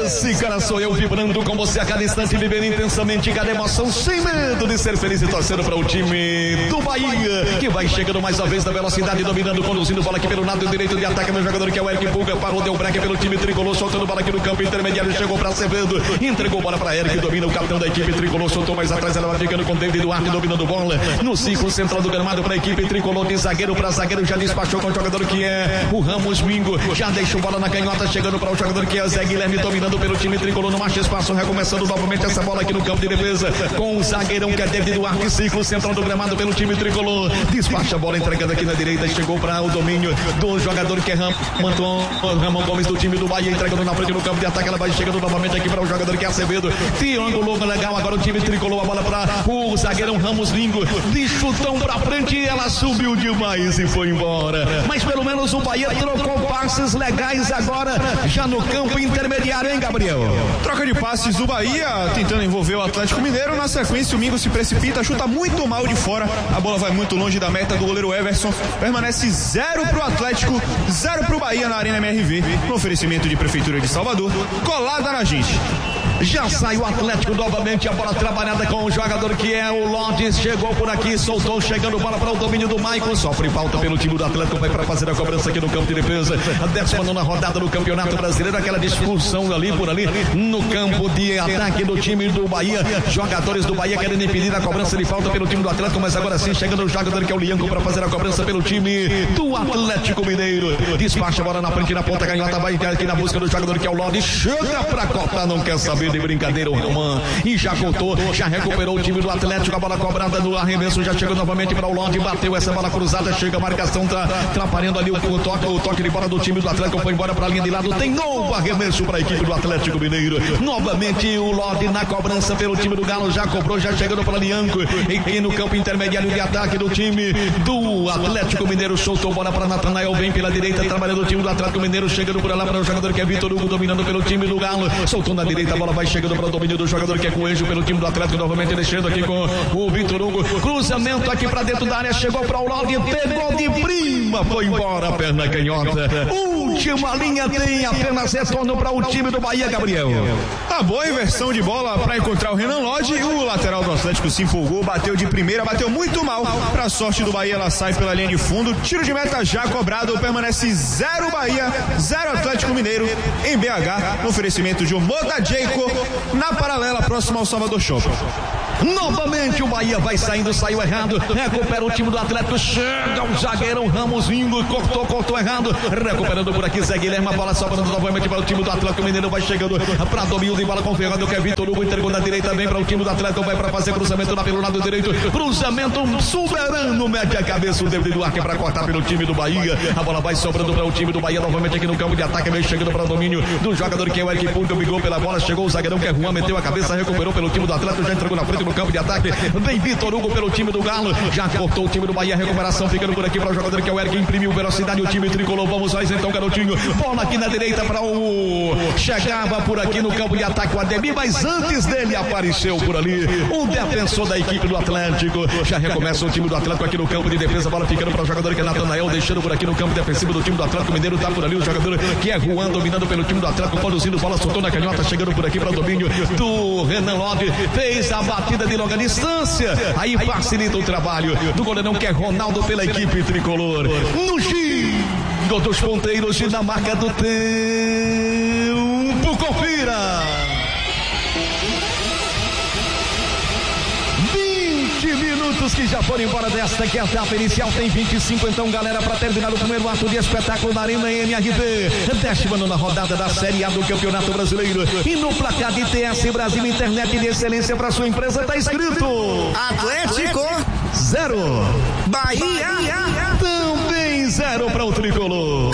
Esse cara sou eu, vibrando com você a cada instante, vivendo intensamente cada emoção, sem medo de ser feliz e torcendo para o time do Bahia, que vai chegando mais uma vez na velocidade, dominando, conduzindo bola aqui pelo lado direito de ataque, meu jogador que é o Eric Pulga, parou, deu break pelo time tricolor, soltando bola aqui no campo intermediário, chegou para Acevedo, entregou bola para Eric, domina o capitão da equipe tricolor, soltou mais atrás, ela vai ficando com David Duarte, dominando bola no ciclo central do gramado para a equipe tricolor, de zagueiro para zagueiro, já despachou com o jogador que é o Ramos Mingo, já deixou bola na canhota, chegando para o jogador que é o Zé Guilherme, dominando pelo time tricolor, no marcha espaço, recomeçando novamente essa bola aqui no campo de defesa, com o zagueirão que é David Duarte, ciclo central do gramado pelo time tricolor, despacha a bola, entregando aqui na direita, chegou para o domínio do jogador que é Ramon Gomes do time do Bahia, entregando na frente no campo de ataque, ela vai chegando novamente aqui para o jogador que é Acevedo, triângulo legal, agora o time tricolor, a bola para o zagueirão Ramos Lingo, de chutão para frente, e ela subiu demais e foi embora, mas pelo menos o Bahia trocou passes legais agora, já no campo intermediário, hein, Gabriel? Troca de passes do Bahia, tentando envolver o Atlético Mineiro, na sequência o Mingo se precipita, chuta muito mal de fora, a bola vai muito longe da meta do goleiro Everson, permanece 0 pro Atlético, 0 pro Bahia na Arena MRV, no oferecimento de Prefeitura de Salvador, colada na gente. Já sai o Atlético novamente, a bola trabalhada com o jogador que é o Lodges, chegou por aqui, soltou, chegando bola para o domínio do Maicon, sofre falta pelo time do Atlético, vai para fazer a cobrança aqui no campo de defesa, a 19ª rodada do Campeonato Brasileiro, aquela discussão ali por ali, no campo de ataque do time do Bahia, jogadores do Bahia querendo impedir a cobrança de falta pelo time do Atlético, mas agora sim, chegando o jogador que é o Lianco para fazer a cobrança pelo time do Atlético Mineiro, despacha a bola na frente, na ponta canhota, vai aqui na busca do jogador que é o Lodges, chega para cortar, não quer saber de brincadeira o Roman, e já cortou, já recuperou o time do Atlético, a bola cobrada no arremesso, já chegou novamente para o Lodges, bateu essa bola cruzada, chega a marcação, tá atrapalhando ali o toque de bola do time do Atlético, foi embora para a linha de lado, tem novo arremesso para a equipe do Atlético Mineiro, novamente o Lodges na cobrança pelo time do Galo, já cobrou, já chegando para Lianco, e no campo intermediário de ataque do time do Atlético Mineiro, soltou bola para Natanael, vem pela direita, trabalhando o time do Atlético Mineiro, chegando por lá para o jogador que é Vitor Hugo, dominando pelo time do Galo, soltou na direita, a bola vai chegando para o domínio do jogador que é Coelho pelo time do Atlético, novamente deixando aqui com o Vitor Hugo, cruzamento aqui para dentro da área, chegou para o Lodges, pegou de prima, foi embora, perna canhota, última linha, tem apenas retorno para o time do Bahia, Gabriel. A boa inversão de bola para encontrar o Renan Lodge, o lateral do Atlético se empolgou, bateu de primeira, bateu muito mal, para sorte do Bahia, ela sai pela linha de fundo, tiro de meta já cobrado, permanece 0 Bahia, 0 Atlético Mineiro, em BH, no oferecimento de Moda Jayco, na paralela próxima ao Salvador Shopping. Novamente o Bahia vai saindo, saiu errado, recupera o time do Atlético, chega o zagueirão Ramos Vingo, cortou errado, recuperando por aqui Zé Guilherme, a bola sobrando novamente para o time do Atlético Mineiro, vai chegando para domínio de bola com o Ferrado, que é Vitor Hugo, entregou na direita, vem para o time do Atlético, vai para fazer cruzamento lá pelo lado direito, cruzamento soberano, mete a cabeça o David Duarte para cortar pelo time do Bahia, a bola vai sobrando para o time do Bahia, novamente aqui no campo de ataque, vem chegando para o domínio do jogador que é o Eric Pulga, brigou pela bola, chegou o zagueirão que é Juan, meteu a cabeça, recuperou pelo time do Atlético, já entregou na frente no campo de ataque, vem Vitor Hugo pelo time do Galo, já cortou o time do Bahia, recuperação ficando por aqui para o jogador que é o Eric, imprimiu velocidade, o time tricolor, vamos nós então, garotinho, bola aqui na direita para o, chegava por aqui no campo de ataque o Ademir, mas antes dele apareceu por ali o defensor da equipe do Atlético, já recomeça o time do Atlético aqui no campo de defesa, bola ficando para o jogador que é Natanael, deixando por aqui no campo defensivo do time do Atlético Mineiro, tá por ali o jogador que é Juan, dominando pelo time do Atlético, conduzindo bola, soltou na canhota, chegando por aqui para o domínio do Renan Lodge, fez a batida de longa distância, aí facilita o trabalho do goleirão que é Ronaldo pela equipe tricolor, no giro dos ponteiros e na marca do tempo, confira 20 minutos que já foram embora desta que é a etapa inicial, tem 25 então, galera, para terminar o primeiro ato de espetáculo na Arena MRV, 10ª rodada da Série A do Campeonato Brasileiro, e no placar de TS Brasil, internet de excelência para sua empresa, tá escrito Atlético 0, Bahia também 0 para o tricolor.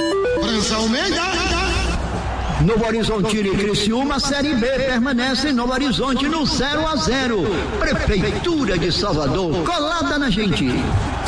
Novo Horizontino e Criciúma, Série B, permanece em Novo Horizonte no 0-0. Prefeitura de Salvador, colada na gente.